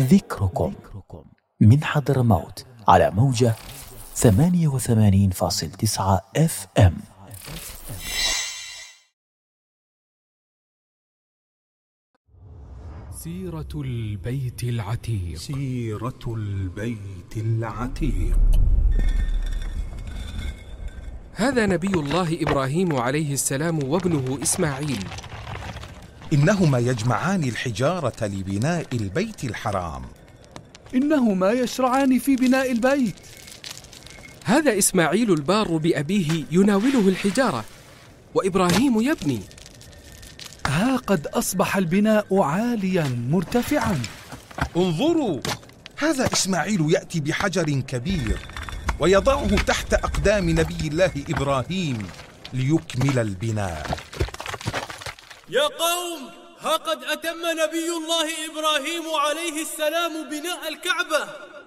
ذكركم من حضرموت على موجة 88.9 FM. سيرة البيت العتيق. سيرة البيت العتيق. هذا نبي الله إبراهيم عليه السلام وابنه إسماعيل. إنهما يجمعان الحجارة لبناء البيت الحرام. إنهما يشرعان في بناء البيت. هذا إسماعيل البار بأبيه يناوله الحجارة، وإبراهيم يبني. ها قد أصبح البناء عاليا مرتفعا. انظروا، هذا إسماعيل يأتي بحجر كبير ويضعه تحت أقدام نبي الله إبراهيم ليكمل البناء. يا قوم، ها قد أتم نبي الله إبراهيم عليه السلام بناء الكعبة،